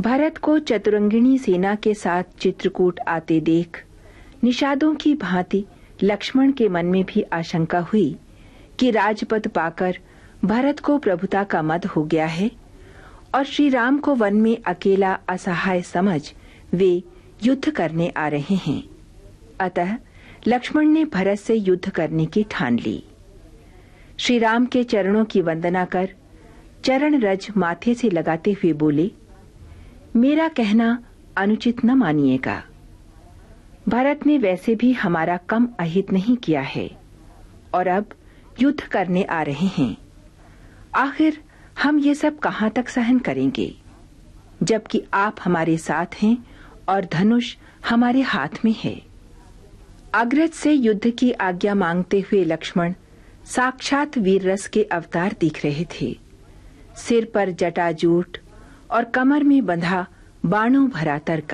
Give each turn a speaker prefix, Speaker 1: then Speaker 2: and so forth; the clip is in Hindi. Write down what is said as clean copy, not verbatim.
Speaker 1: भरत को चतुरंगिणी सेना के साथ चित्रकूट आते देख निषादों की भांति लक्ष्मण के मन में भी आशंका हुई कि राजपद पाकर भरत को प्रभुता का मद हो गया है और श्री राम को वन में अकेला असहाय समझ वे युद्ध करने आ रहे हैं। अतः लक्ष्मण ने भरत से युद्ध करने की ठान ली। श्री राम के चरणों की वंदना कर चरण रज माथे से लगाते हुए बोले, मेरा कहना अनुचित न मानिएगा। भरत ने वैसे भी हमारा कम अहित नहीं किया है और अब युद्ध करने आ रहे हैं। आखिर हम ये सब कहां तक सहन करेंगे, जबकि आप हमारे साथ हैं और धनुष हमारे हाथ में है। अग्रज से युद्ध की आज्ञा मांगते हुए लक्ष्मण साक्षात वीर रस के अवतार दिख रहे थे। सिर पर जटाजूट और कमर में बंधा बाणों भरा तर्क